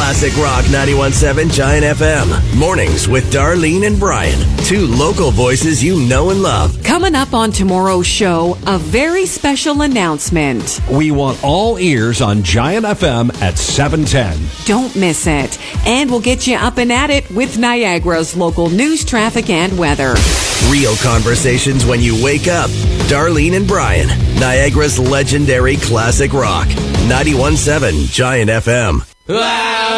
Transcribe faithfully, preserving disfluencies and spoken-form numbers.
Classic Rock ninety-one point seven Giant F M. Mornings with Darlene and Brian. Two local voices you know and love. Coming up on tomorrow's show, a very special announcement. We want all ears on Giant F M at seven ten. Don't miss it. And we'll get you up and at it with Niagara's local news, traffic, and weather. Real conversations when you wake up. Darlene and Brian. Niagara's legendary Classic Rock. ninety-one point seven Giant F M.